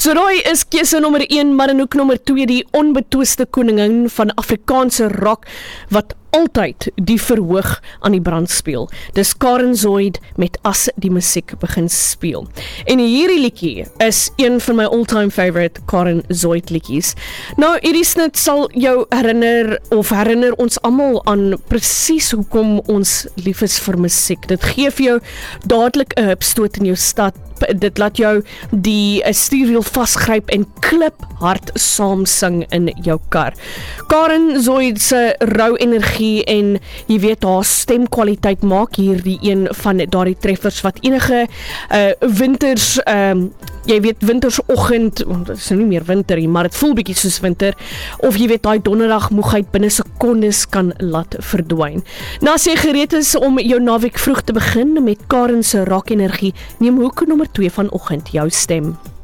So daai is keuse nommer 1, maar en ook nommer 2, die onbetwiste koningin van Afrikaanse rock, wat altyd die verhoog aan die brand speel. Dis Karen Zoid met As die musiek begin speel. En hierdie liedjie is een van my all-time favorite Karen Zoid liedjies. Nou, hierdie snit sal jou herinner ons almal aan presies hoekom ons lief is vir musiek. Dit gee vir jou dadelik 'n hupstoot in jou stad. Dit laat jou die stuurwiel vasgryp en kliphard saam sing in jou kar. Karen Zoid se rou energie en jy weet haar stemkwaliteit maak hierdie een van daardie treffers wat enige winters jy weet wintersoggend, want dit is nie meer winter nie, maar dit voel bietjie soos winter, of jy weet daai donderdag moegheid binne sekondes kan laat verdwyn. Nou as jy gereed is om jou naweek vroeg te begin met Karen se rock energie, neem hoek nommer 2 vanoggend jou stem.